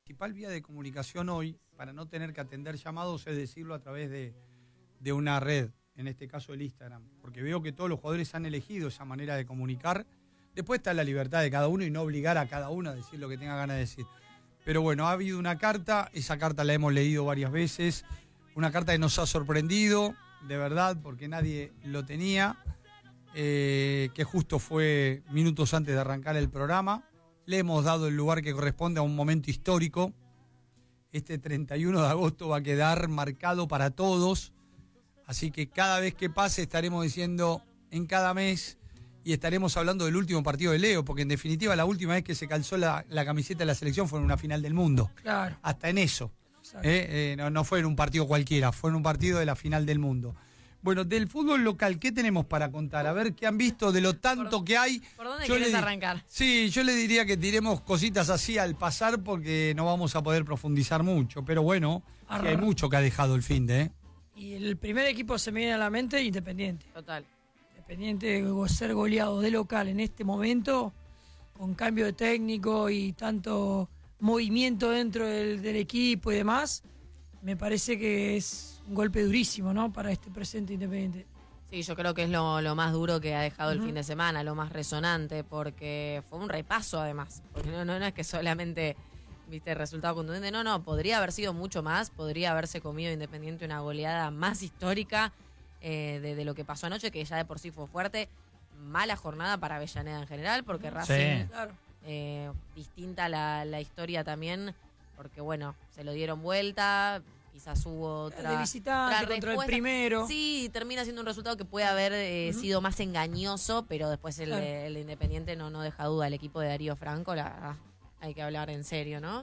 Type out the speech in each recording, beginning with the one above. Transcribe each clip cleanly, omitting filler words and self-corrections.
principal vía de comunicación hoy, para no tener que atender llamados, es decirlo a través de una red, en este caso el Instagram, porque veo que todos los jugadores han elegido esa manera de comunicar. Después está la libertad de cada uno y no obligar a cada uno a decir lo que tenga ganas de decir. Pero bueno, ha habido una carta, esa carta la hemos leído varias veces, una carta que nos ha sorprendido, de verdad, porque nadie lo tenía, que justo fue minutos antes de arrancar el programa. Le hemos dado el lugar que corresponde a un momento histórico. Este 31 de agosto va a quedar marcado para todos, así que cada vez que pase estaremos diciendo en cada mes y estaremos hablando del último partido de Leo, porque en definitiva la última vez que se calzó la camiseta de la selección fue en una final del mundo. Claro. Hasta en eso. No fue en un partido cualquiera, fue en un partido de la final del mundo. Bueno, del fútbol local, ¿qué tenemos para contar? A ver, ¿qué han visto de lo tanto que hay? ¿Por dónde querés arrancar? Sí, yo le diría que tiremos cositas así al pasar porque no vamos a poder profundizar mucho. Pero bueno, que hay mucho que ha dejado el finde, ¿eh? Y el primer equipo se me viene a la mente, Independiente. Total. Independiente de ser goleado de local en este momento, con cambio de técnico y tanto movimiento dentro del equipo y demás, me parece que es un golpe durísimo, ¿no?, para este presente Independiente. Sí, yo creo que es lo más duro que ha dejado el fin de semana, lo más resonante, porque fue un repaso además. Porque no es que solamente, viste, resultado contundente, no, podría haber sido mucho más, podría haberse comido Independiente una goleada más histórica de lo que pasó anoche, que ya de por sí fue fuerte. Mala jornada para Avellaneda en general, porque Racing, Claro. Distinta la historia también, porque bueno, se lo dieron vuelta, quizás hubo otra... De visitante contra el primero. Sí, termina siendo un resultado que puede haber sido más engañoso, pero después el de Independiente no deja duda. El equipo de Darío Franco, la verdad, hay que hablar en serio, ¿no?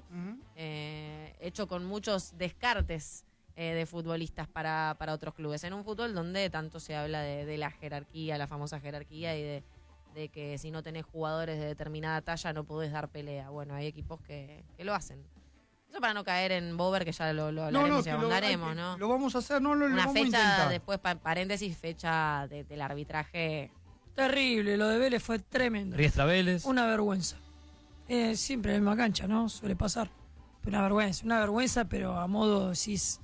Hecho con muchos descartes de futbolistas para otros clubes. En un fútbol donde tanto se habla de la jerarquía, la famosa jerarquía, y de que si no tenés jugadores de determinada talla no podés dar pelea. Bueno, hay equipos que lo hacen. Eso para no caer en Bober, que ya lo hablaremos y ahondaremos, ¿no? Lo vamos a hacer, lo Una vamos a fecha, intentar. después, paréntesis, fecha del arbitraje. Terrible, lo de Vélez fue tremendo. Riestra Vélez. Una vergüenza. Siempre en la misma cancha, ¿no? Suele pasar. Pero una vergüenza, pero a modo decís,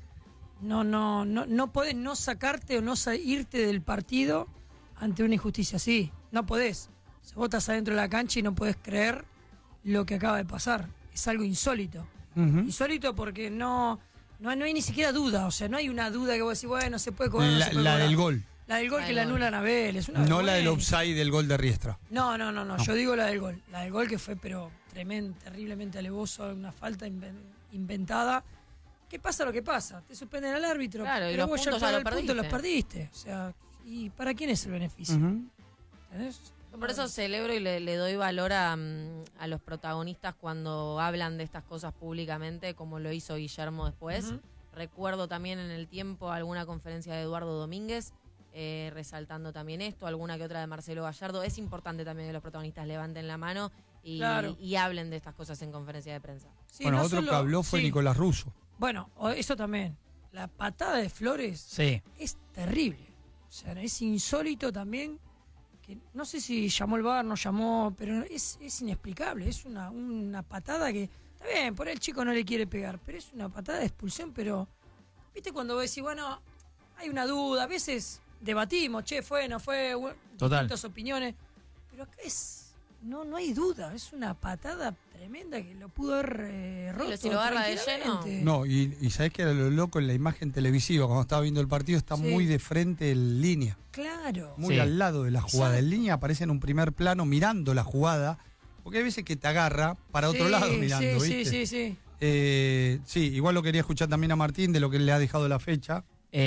no podés no sacarte o no irte del partido ante una injusticia así. No podés. Se vos estás adentro de la cancha y no podés creer lo que acaba de pasar. Es algo insólito. Insólito porque no hay ni siquiera duda. O sea, no hay una duda que vos decís, bueno, se puede cobrar. No se puede La cobrar. del gol. La del gol que la anulan a Vélez. No la del offside del gol de Riestra. No. Yo digo la del gol. La del gol que fue, pero terriblemente alevoso, una falta inventada. ¿Qué pasa lo que pasa? Te suspenden al árbitro. Claro, y pero los vos puntos ya los perdiste. O sea, ¿y para quién es el beneficio? ¿Entendés? Por eso celebro y le doy valor a los protagonistas cuando hablan de estas cosas públicamente, como lo hizo Guillermo después. Recuerdo también en el tiempo alguna conferencia de Eduardo Domínguez, resaltando también esto, alguna que otra de Marcelo Gallardo. Es importante también que los protagonistas levanten la mano y hablen de estas cosas en conferencia de prensa. Sí, bueno, no otro solo, que habló fue Nicolás Russo. Bueno, eso también. La patada de Flores es terrible. O sea, es insólito también. Que no sé si llamó el VAR, no llamó, pero es inexplicable. Es una patada que, está bien, por ahí el chico no le quiere pegar, pero es una patada de expulsión. Pero, ¿viste cuando vos decís, bueno, hay una duda? A veces debatimos, fue, no fue, Total. distintas opiniones, pero acá no hay duda. Es una patada tremenda que lo pudo haber roto. Pero si lo agarra de lleno. No, y sabés que era lo loco en la imagen televisiva, cuando estaba viendo el partido, está muy de frente en línea. Claro. Muy al lado de la jugada. En línea aparece en un primer plano mirando la jugada, porque hay veces que te agarra para otro lado mirando, ¿viste? Sí. Sí, igual lo quería escuchar también a Martín de lo que le ha dejado la fecha.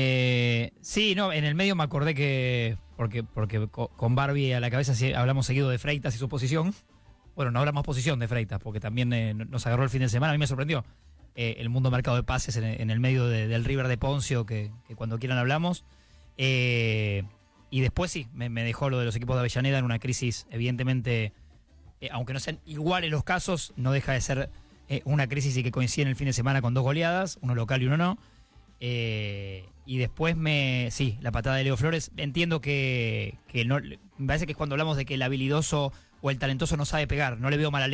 En el medio me acordé que, porque con Barbie a la cabeza hablamos seguido de Freitas y su posición. Bueno, no hablamos posición de Freitas, porque también nos agarró el fin de semana. A mí me sorprendió el mundo mercado de pases en el medio del River de Poncio, que cuando quieran hablamos. Y después sí, me dejó lo de los equipos de Avellaneda en una crisis, evidentemente, aunque no sean iguales los casos, no deja de ser una crisis y que coincide en el fin de semana con 2 goleadas, uno local y uno no. Y después la patada de Leo Flores, entiendo que no, me parece que es cuando hablamos de que el habilidoso o el talentoso no sabe pegar, no le veo mal a Leo.